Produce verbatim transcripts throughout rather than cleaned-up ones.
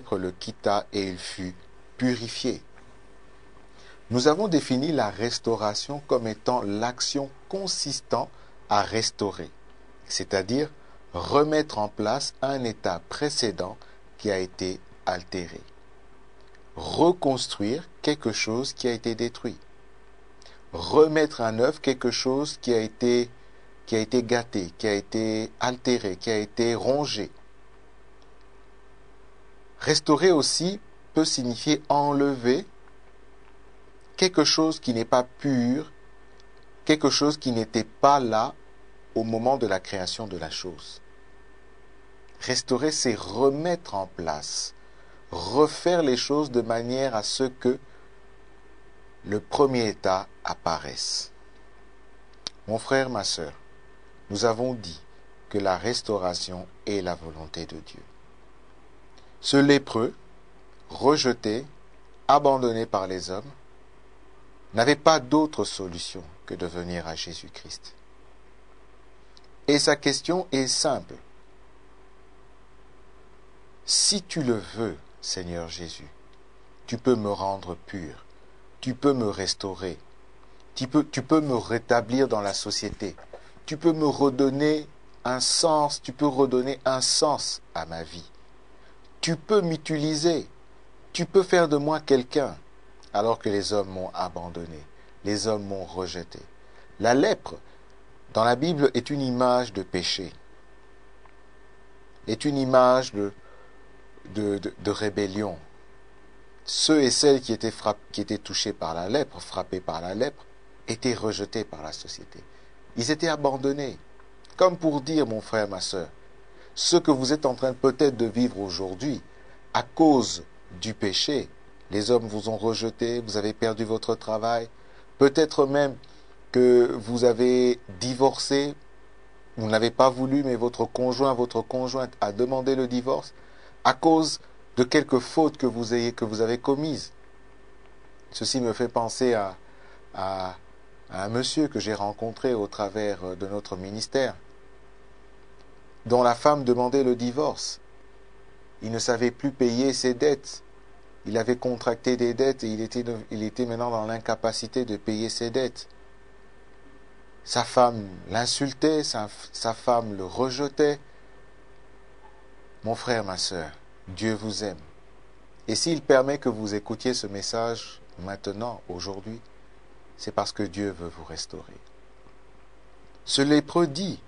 lèpre le quitta et il fut purifié. Nous avons défini la restauration comme étant l'action consistant à restaurer, c'est-à-dire remettre en place un état précédent qui a été altéré. Reconstruire quelque chose qui a été détruit. Remettre à neuf quelque chose qui a été, qui a été gâté, qui a été altéré, qui a été rongé. Restaurer aussi peut signifier enlever quelque chose qui n'est pas pur, quelque chose qui n'était pas là au moment de la création de la chose. Restaurer, c'est remettre en place, refaire les choses de manière à ce que le premier état apparaisse. Mon frère, ma sœur, nous avons dit que la restauration est la volonté de Dieu. Ce lépreux, rejeté, abandonné par les hommes, n'avait pas d'autre solution que de venir à Jésus-Christ. Et sa question est simple. Si tu le veux, Seigneur Jésus, tu peux me rendre pur, tu peux me restaurer, tu peux, tu peux me rétablir dans la société, tu peux me redonner un sens, tu peux redonner un sens à ma vie. Tu peux m'utiliser, tu peux faire de moi quelqu'un, alors que les hommes m'ont abandonné, les hommes m'ont rejeté. La lèpre, dans la Bible, est une image de péché, est une image de, de, de, de rébellion. Ceux et celles qui étaient, frapp, qui étaient touchés par la lèpre, frappés par la lèpre, étaient rejetés par la société. Ils étaient abandonnés. Comme pour dire, mon frère, ma sœur, ce que vous êtes en train peut-être de vivre aujourd'hui, à cause du péché, les hommes vous ont rejeté, vous avez perdu votre travail, peut-être même que vous avez divorcé, vous n'avez pas voulu, mais votre conjoint, votre conjointe a demandé le divorce à cause de quelques fautes que vous ayez, que vous avez commises. Ceci me fait penser à, à, à un monsieur que j'ai rencontré au travers de notre ministère, dont la femme demandait le divorce. Il ne savait plus payer ses dettes. Il avait contracté des dettes et il était, il était maintenant dans l'incapacité de payer ses dettes. Sa femme l'insultait, sa, sa femme le rejetait. Mon frère, ma sœur, Dieu vous aime. Et s'il permet que vous écoutiez ce message maintenant, aujourd'hui, c'est parce que Dieu veut vous restaurer. Ce lépreux dit,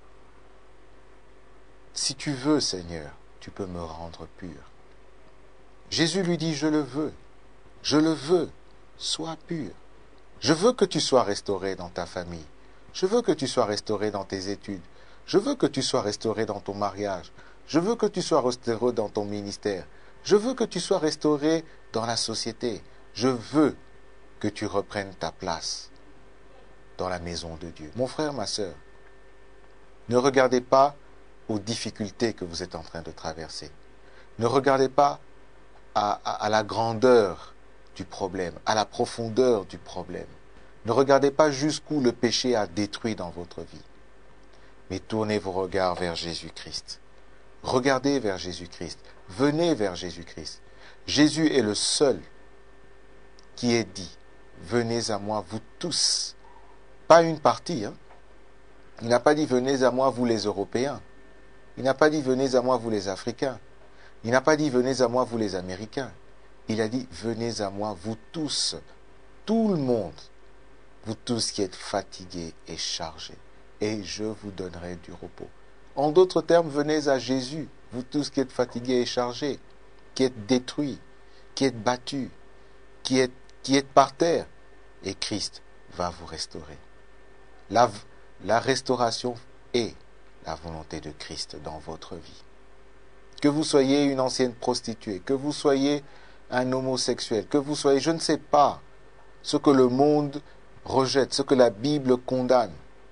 si tu veux, Seigneur, tu peux me rendre pur. Jésus lui dit, je le veux, je le veux, sois pur. Je veux que tu sois restauré dans ta famille. Je veux que tu sois restauré dans tes études. Je veux que tu sois restauré dans ton mariage. Je veux que tu sois restauré dans ton ministère. Je veux que tu sois restauré dans la société. Je veux que tu reprennes ta place dans la maison de Dieu. Mon frère, ma sœur, ne regardez pas aux difficultés que vous êtes en train de traverser. Ne regardez pas à, à, à la grandeur du problème, à la profondeur du problème. Ne regardez pas jusqu'où le péché a détruit dans votre vie. Mais tournez vos regards vers Jésus-Christ. Regardez vers Jésus-Christ. Venez vers Jésus-Christ. Jésus est le seul qui ait dit, venez à moi vous tous. Pas une partie, hein. Il n'a pas dit, venez à moi vous les Européens. Il n'a pas dit, venez à moi vous les Africains. Il n'a pas dit, venez à moi vous les Américains. Il a dit, venez à moi vous tous, tout le monde, vous tous qui êtes fatigués et chargés, et je vous donnerai du repos. En d'autres termes, venez à Jésus, vous tous qui êtes fatigués et chargés, qui êtes détruits, qui êtes battus, qui êtes, qui êtes par terre, et Christ va vous restaurer. La, la restauration est la volonté de Christ dans votre vie. Que vous soyez une ancienne prostituée, que vous soyez un homosexuel, que vous soyez, je ne sais pas, ce que le monde rejette, ce que la Bible condamne.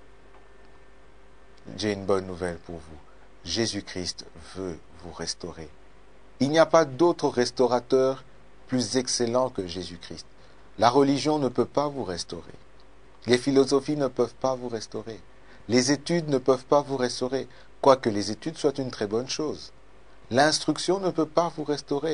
J'ai une bonne nouvelle pour vous. Jésus-Christ veut vous restaurer. Il n'y a pas d'autre restaurateur plus excellent que Jésus-Christ. La religion ne peut pas vous restaurer. Les philosophies ne peuvent pas vous restaurer. Les études ne peuvent pas vous restaurer, quoique les études soient une très bonne chose. L'instruction ne peut pas vous restaurer.